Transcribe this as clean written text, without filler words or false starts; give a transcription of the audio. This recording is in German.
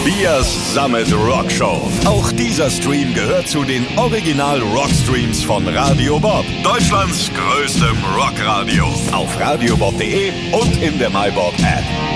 Biers Summit Rock Show. Auch dieser Stream gehört zu den Original Rockstreams von Radio Bob. Deutschlands größtem Rockradio. Auf radiobob.de und in der MyBob App.